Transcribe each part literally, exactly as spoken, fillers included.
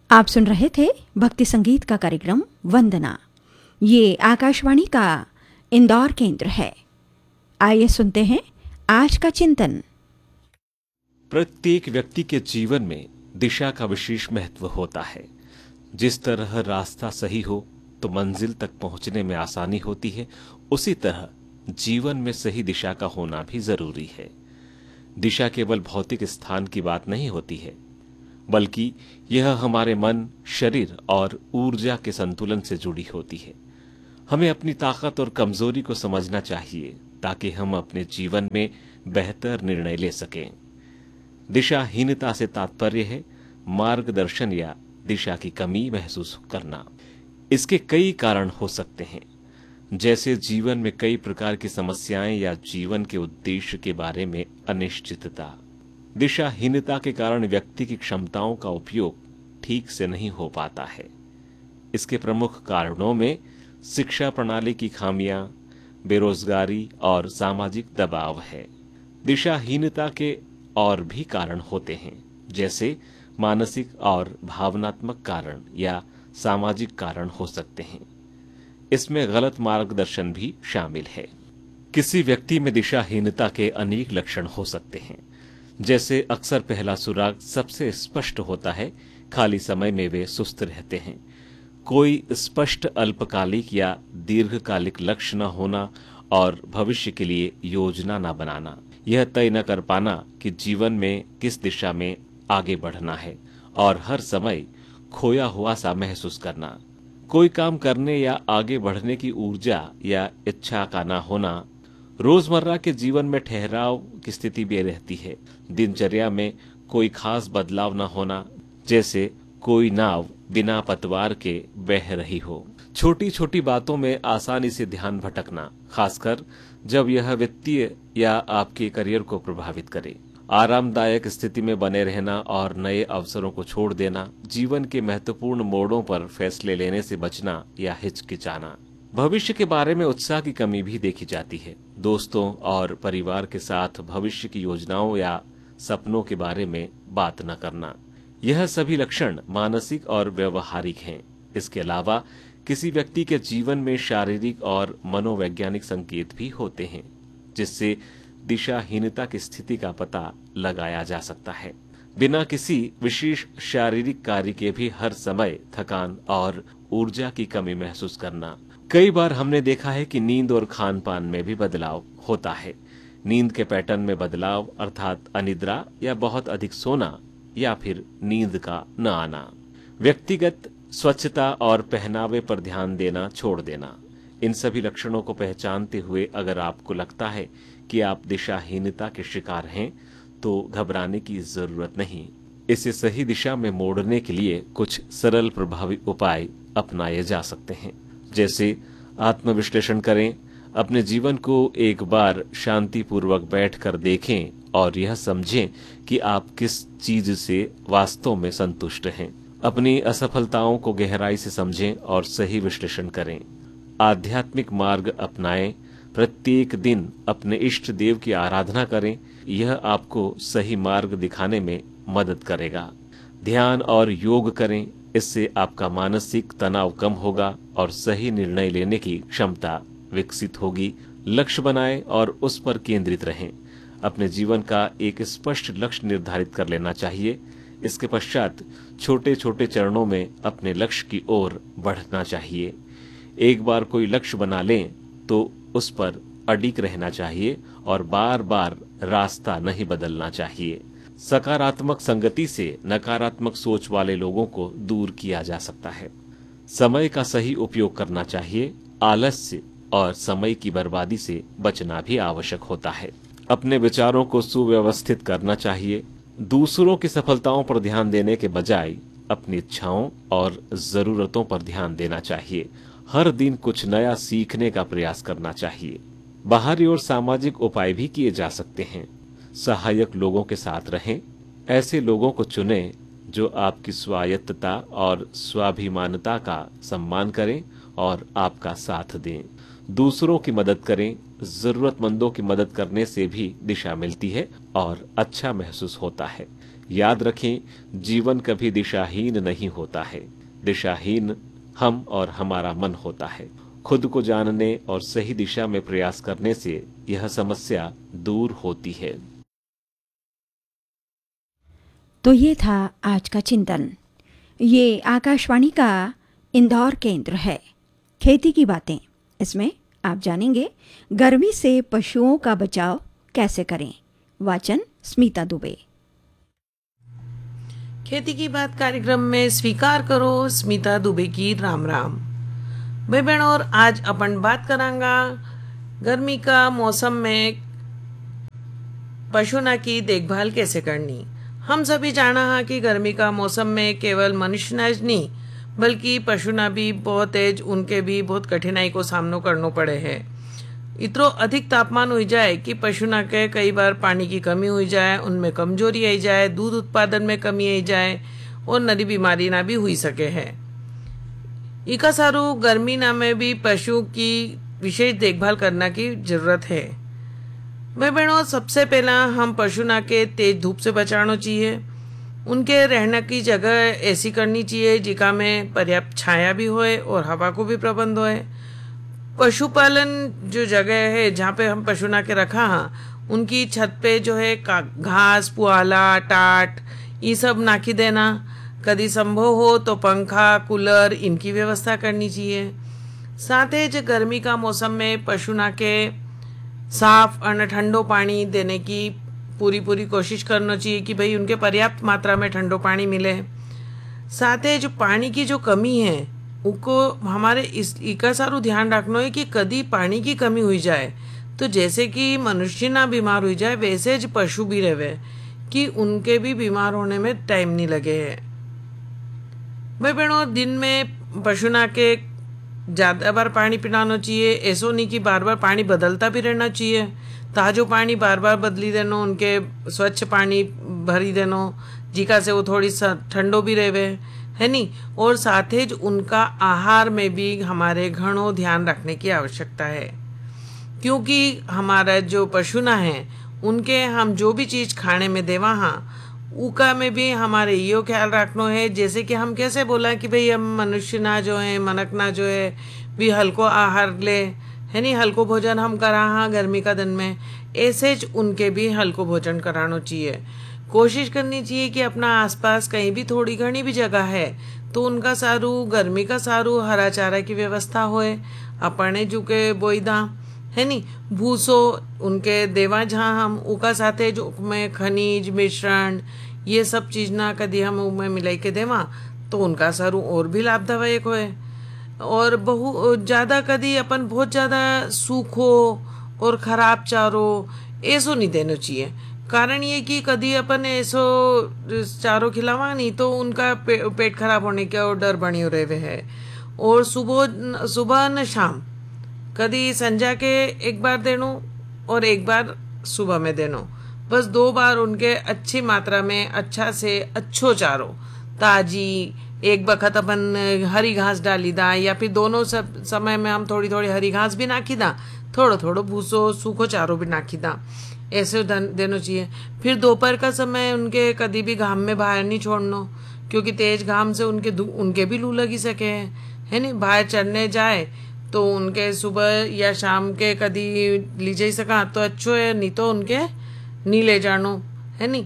आप सुन रहे थे भक्ति संगीत का कार्यक्रम वंदना। ये आकाशवाणी का इंदौर केंद्र है। आइए सुनते हैं आज का चिंतन। प्रत्येक व्यक्ति के जीवन में दिशा का विशेष महत्व होता है। जिस तरह रास्ता सही हो तो मंजिल तक पहुंचने में आसानी होती है, उसी तरह जीवन में सही दिशा का होना भी जरूरी है। दिशा केवल भौतिक स्थान की बात नहीं होती है, बल्कि यह हमारे मन, शरीर और ऊर्जा के संतुलन से जुड़ी होती है। हमें अपनी ताकत और कमजोरी को समझना चाहिए ताकि हम अपने जीवन में बेहतर निर्णय ले सकें। दिशाहीनता से तात्पर्य है मार्गदर्शन या दिशा की कमी महसूस करना। इसके कई कारण हो सकते हैं, जैसे जीवन में कई प्रकार की समस्याएं या जीवन के उद्देश्य के बारे में अनिश्चितता। दिशाहीनता के कारण व्यक्ति की क्षमताओं का उपयोग ठीक से नहीं हो पाता है। इसके प्रमुख कारणों में शिक्षा प्रणाली की खामियां, बेरोजगारी और सामाजिक दबाव है। दिशाहीनता के और भी कारण होते हैं, जैसे मानसिक और भावनात्मक कारण या सामाजिक कारण हो सकते हैं। इसमें गलत मार्गदर्शन भी शामिल है। किसी व्यक्ति में दिशाहीनता के अनेक लक्षण हो सकते हैं, जैसे अक्सर पहला सुराग सबसे स्पष्ट होता है, खाली समय में वे सुस्त रहते हैं। कोई स्पष्ट अल्पकालिक या दीर्घकालिक लक्ष्य न होना और भविष्य के लिए योजना न बनाना। यह तय न कर पाना कि जीवन में किस दिशा में आगे बढ़ना है और हर समय खोया हुआ सा महसूस करना। कोई काम करने या आगे बढ़ने की ऊर्जा या इच्छा का न होना। रोजमर्रा के जीवन में ठहराव की स्थिति भी रहती है। दिनचर्या में कोई खास बदलाव न होना, जैसे कोई नाव बिना पतवार के बह रही हो। छोटी छोटी बातों में आसानी से ध्यान भटकना, खासकर जब यह वित्तीय या आपके करियर को प्रभावित करे। आरामदायक स्थिति में बने रहना और नए अवसरों को छोड़ देना। जीवन के महत्वपूर्ण मोड़ों पर फैसले लेने से बचना या हिचकिचाना। भविष्य के बारे में उत्साह की कमी भी देखी जाती है। दोस्तों और परिवार के साथ भविष्य की योजनाओं या सपनों के बारे में बात न करना। यह सभी लक्षण मानसिक और व्यवहारिक हैं। इसके अलावा किसी व्यक्ति के जीवन में शारीरिक और मनोवैज्ञानिक संकेत भी होते हैं, जिससे दिशाहीनता की स्थिति का पता लगाया जा सकता है। बिना किसी विशेष शारीरिक कार्य के भी हर समय थकान और ऊर्जा की कमी महसूस करना। कई बार हमने देखा है कि नींद और खान पान में भी बदलाव होता है। नींद के पैटर्न में बदलाव, अर्थात अनिद्रा या बहुत अधिक सोना या फिर नींद का न आना। व्यक्तिगत स्वच्छता और पहनावे पर ध्यान देना छोड़ देना। इन सभी लक्षणों को पहचानते हुए अगर आपको लगता है कि आप दिशाहीनता के शिकार हैं, तो घबराने की जरूरत नहीं। इसे सही दिशा में मोड़ने के लिए कुछ सरल प्रभावी उपाय अपनाए जा सकते हैं, जैसे आत्मविश्लेषण करें, अपने जीवन को एक बार शांतिपूर्वक बैठकर देखें और यह समझें कि आप किस चीज से वास्तव में संतुष्ट हैं। अपनी असफलताओं को गहराई से समझें और सही विश्लेषण करें। आध्यात्मिक मार्ग अपनाएं। प्रत्येक दिन अपने इष्ट देव की आराधना करें। यह आपको सही मार्ग दिखाने में मदद करेगा। ध्यान और योग करें। इससे आपका मानसिक तनाव कम होगा और सही निर्णय लेने की क्षमता विकसित होगी। लक्ष्य बनाएं और उस पर केंद्रित रहें। अपने जीवन का एक स्पष्ट लक्ष्य निर्धारित कर लेना चाहिए। इसके पश्चात छोटे छोटे चरणों में अपने लक्ष्य की ओर बढ़ना चाहिए। एक बार कोई लक्ष्य बना लें तो उस पर अडिग रहना चाहिए और बार बार रास्ता नहीं बदलना चाहिए। सकारात्मक संगति से नकारात्मक सोच वाले लोगों को दूर किया जा सकता है। समय का सही उपयोग करना चाहिए। आलस्य और समय की बर्बादी से बचना भी आवश्यक होता है। अपने विचारों को सुव्यवस्थित करना चाहिए। दूसरों की सफलताओं पर ध्यान देने के बजाय अपनी इच्छाओं और जरूरतों पर ध्यान देना चाहिए। हर दिन कुछ नया सीखने का प्रयास करना चाहिए। बाहरी और सामाजिक उपाय भी किए जा सकते हैं। सहायक लोगों के साथ रहें। ऐसे लोगों को चुनें जो आपकी स्वायत्तता और स्वाभिमानता का सम्मान करें और आपका साथ दें। दूसरों की मदद करें। जरूरतमंदों की मदद करने से भी दिशा मिलती है और अच्छा महसूस होता है। याद रखें, जीवन कभी दिशाहीन नहीं होता है। दिशाहीन हम और हमारा मन होता है। खुद को जानने और सही दिशा में प्रयास करने से यह समस्या दूर होती है। तो ये था आज का चिंतन। ये आकाशवाणी का इंदौर केंद्र है। खेती की बातें, इसमें आप जानेंगे गर्मी से पशुओं का बचाव कैसे करें। वाचन स्मिता दुबे। खेती की बात कार्यक्रम में स्वीकार करो स्मिता दुबे की राम राम। भाई बहन, और आज अपन बात करांगा गर्मी का मौसम में पशुना की देखभाल कैसे करनी। हम सभी जाना है कि गर्मी का मौसम में केवल मनुष्य नहीं बल्कि पशुना भी बहुत तेज, उनके भी बहुत कठिनाई को सामना करना पड़े है। इतना अधिक तापमान हो जाए कि पशुना के कई बार पानी की कमी हो जाए, उनमें कमजोरी आई जाए, दूध उत्पादन में कमी आई जाए और नरी बीमारी ना भी हुई सके है। इका सारू गर्मी ना में भी पशु की विशेष देखभाल करना की जरूरत है। भाई बहनों, सबसे पहला हम पशुना के तेज धूप से बचाना चाहिए। उनके रहने की जगह ऐसी करनी चाहिए जिका में पर्याप्त छाया भी होए और हवा को भी प्रबंध होए। पशुपालन जो जगह है जहाँ पे हम पशुना के रखा हाँ, उनकी छत पे जो है घास, पुआला, टाट ये सब नाखी देना। कभी संभव हो तो पंखा, कूलर इनकी व्यवस्था करनी चाहिए। साथ ही जो गर्मी का मौसम में पशुना के साफ और ठंडो पानी देने की पूरी पूरी कोशिश करना चाहिए कि भाई उनके पर्याप्त मात्रा में ठंडो पानी मिले। साथ ही जो पानी की जो कमी है उनको हमारे इस इका सारू ध्यान रखना है कि कभी पानी की कमी हुई जाए तो जैसे कि मनुष्य ना बीमार हुई जाए वैसे ज पशु भी रहे कि उनके भी बीमार होने में टाइम नहीं लगे है। भाई बहनों, दिन में पशुना के ज़्यादा बार पानी पिलाना चाहिए। ऐसो नहीं कि बार बार पानी बदलता भी रहना चाहिए। ताजो पानी बार बार बदली देनो, उनके स्वच्छ पानी भरी देनो जिका से वो थोड़ी सा ठंडो भी रहे है नी। और साथ ही उनका आहार में भी हमारे घणो ध्यान रखने की आवश्यकता है, क्योंकि हमारा जो पशुना है उनके हम जो भी चीज़ खाने में देवा हाँ उका में भी हमारे यो ख्याल रखना है। जैसे कि हम कैसे बोला कि भाई हम मनुष्य ना जो है मनक ना जो है भी हल्को आहार ले है नी, हल्को भोजन हम करा हाँ गर्मी का दिन में, ऐसे ज उनके भी हल्को भोजन कराना चाहिए। कोशिश करनी चाहिए कि अपना आसपास कहीं भी थोड़ी घनी भी जगह है तो उनका सारू गर्मी का सारू हरा चारा की व्यवस्था होए। अपने जुके बोईदा है नी, भूसो उनके देवा जहाँ हम उका साथे जो में खनिज मिश्रण ये सब चीज ना कदी हम उनमें मिलाई के देवा तो उनका सारू और भी लाभदायक होए। और बहु ज़्यादा कदी अपन बहुत ज़्यादा सूखो और ख़राब चारो ऐसो नहीं देना चाहिए। कारण ये कि कदी अपन ऐसो चारो खिलावा नहीं तो उनका पे, पेट खराब होने का डर बनी हो रहे है। और सुबह सुबह न शाम कदी संजा के एक बार देनो और एक बार सुबह में देनो, बस दो बार उनके अच्छी मात्रा में अच्छा से अच्छो चारो ताजी। एक बखत अपन हरी घास डाली दा या फिर दोनों सब समय में हम थोड़ी थोड़ी हरी घास भी नाखी दा, थोड़ो थोड़ो भूसो सूखो चारो भी नाखी दा, ऐसे देना चाहिए। फिर दोपहर का समय उनके कभी भी घाम में बाहर नहीं छोड़ना, क्योंकि तेज घाम से उनके उनके भी लू लगी सके है, है नहीं। बाहर चढ़ने जाए तो उनके सुबह या शाम के कभी ली जा सका तो अच्छो है, नहीं तो उनके नहीं ले जानो है नहीं।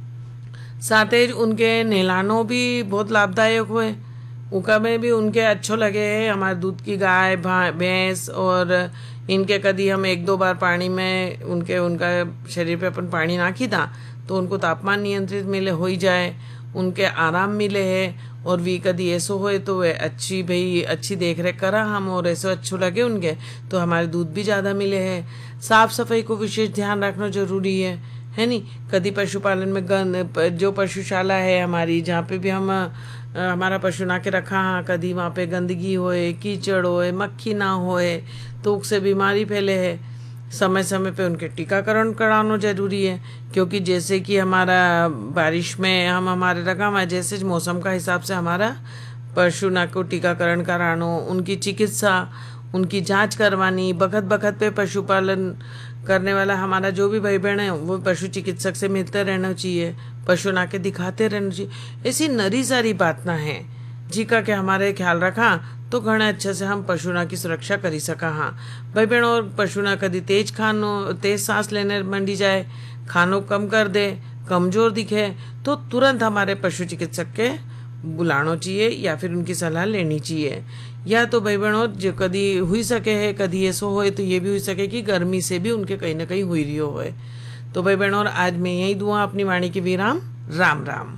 साथ ही उनके नहलानो भी बहुत लाभदायक हुए, उका में भी उनके अच्छो लगे है। हमारे दूध की गाय भैंस और इनके कदी हम एक दो बार पानी में उनके उनका शरीर पे अपन पानी नाखी था तो उनको तापमान नियंत्रित मिले हो ही जाए, उनके आराम मिले है। और वी कदी ऐसो होए तो वे अच्छी भाई अच्छी देख रेख करा हम और ऐसे अच्छो लगे उनके तो हमारे दूध भी ज़्यादा मिले है। साफ सफाई को विशेष ध्यान रखना जरूरी है है नी। कदी पशुपालन में गंद जो पशुशाला है हमारी जहाँ पे भी हम हमारा पशु ना के रखा हाँ, कदी वहाँ पे गंदगी होए, कीचड़ होए, मक्खी ना होए तो उससे बीमारी फैले है। समय समय पे उनके टीकाकरण कराना जरूरी है, क्योंकि जैसे कि हमारा बारिश में हम हमारे रखा हुआ जैसे मौसम का हिसाब से हमारा पशु ना को टीकाकरण करानो, उनकी चिकित्सा उनकी जांच करवानी। बखत बखत पे पशुपालन करने वाला हमारा जो भी भाई बहन है वो पशु चिकित्सक से मिलते रहना चाहिए। पशु ना के दिखाते रहना चाहिए। ऐसी नरी सारी बात ना है जी का के हमारे ख्याल रखा तो घणे अच्छे से हम पशुना की सुरक्षा करी सका। हाँ भाई बहनों, और पशुना कभी तेज खानो तेज सांस लेने मंडी जाए, खानो कम कर दे, कमजोर दिखे तो तुरंत हमारे पशु चिकित्सक के बुलाना चाहिए या फिर उनकी सलाह लेनी चाहिए। या तो भाई बहनों जो कभी हुई सके है, कभी ऐसा होए तो ये भी हुई सके कि गर्मी से भी उनके कहीं ना कहीं हुई रही हो। तो भाई बहनों, आज मैं यही दूँ अपनी वाणी की विराम। राम राम।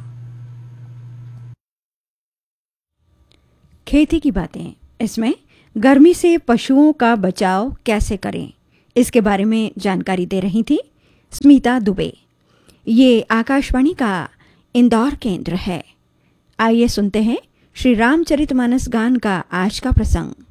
खेती की बातें, इसमें गर्मी से पशुओं का बचाव कैसे करें, इसके बारे में जानकारी दे रही थी स्मिता दुबे। ये आकाशवाणी का इंदौर केंद्र है। आइए सुनते हैं श्री रामचरितमानस गान का आज का प्रसंग।